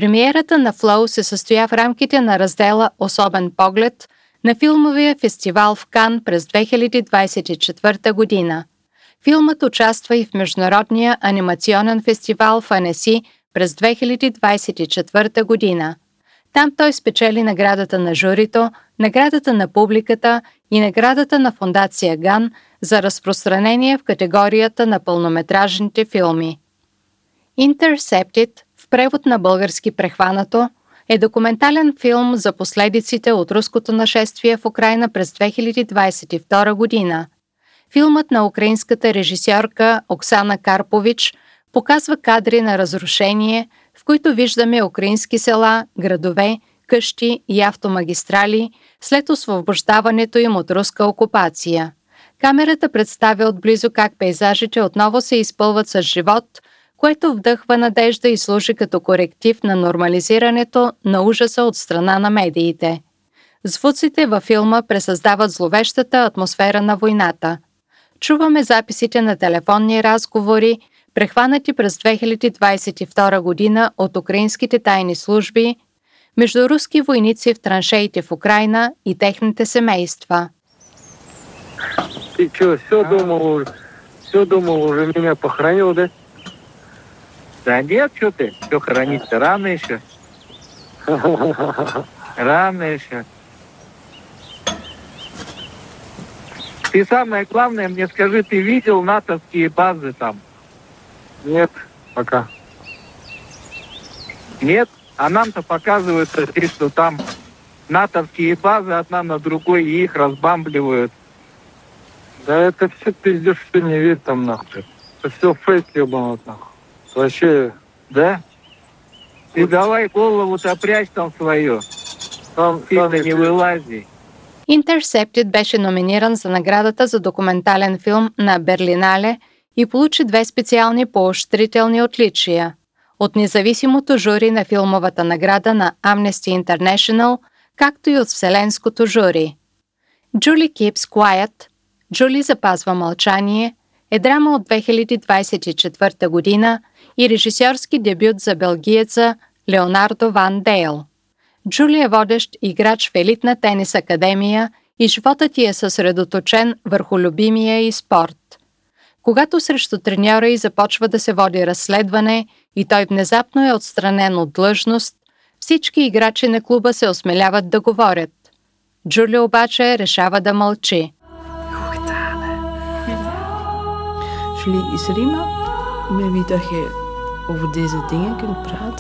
Премиерата на Flow се състоя в рамките на раздела «Особен поглед» на филмовия фестивал в Кан през 2024 година. Филмът участва и в Международния анимационен фестивал в Анеси през 2024 година. Там той спечели наградата на журито, наградата на публиката и наградата на Фондация ГАН за разпространение в категорията на пълнометражните филми. Intercepted, в превод на български прехванато, е документален филм за последиците от руското нашествие в Украйна през 2022 година. Филмът на украинската режисьорка Оксана Карпович показва кадри на разрушение, в които виждаме украински села, градове, къщи и автомагистрали след освобождаването им от руска окупация. Камерата представя отблизо как пейзажите отново се изпълват с живот, което вдъхва надежда и служи като коректив на нормализирането на ужаса от страна на медиите. Звуците във филма пресъздават зловещата атмосфера на войната. Чуваме записите на телефонни разговори, прехванати през 2022 година от украинските тайни служби, между руски войници в траншеите в Украйна и техните семейства. Ты что, все думал, уже меня похоронил, да? Да нет, что ты, все хоронить-то рано еще. Рано еще. Ты самое главное мне скажи, ты видел натовские базы там? Нет, пока. Нет? А нам-то показывают, что там натовские базы одна на другой, и их разбамбливают. Да это все пиздец, что не верь там нахуй. Это все фейк ебанут нахуй. Вообще, Да? Ты давай голову-то прячь там свою. Сильно не вылази. Intercepted беше номиниран за наградата за документален филм на Берлинале и получи 2 специални поощрителни отличия от независимото жури на филмовата награда на Amnesty International, както и от Вселенското жури. Julie Keeps Quiet, Джули запазва мълчание, е драма от 2024 година и режисьорски дебют за белгиеца Леонардо Ван Дейл. Джули е водещ играч в елитна тенис академия и животът ѝ е съсредоточен върху любимия ѝ спорт. Когато срещу треньора ѝ започва да се води разследване и той внезапно е отстранен от длъжност, всички играчи на клуба се осмеляват да говорят. Джули обаче решава да мълчи. Julie, is er iemand met wie dat je over deze dingen kunt praten?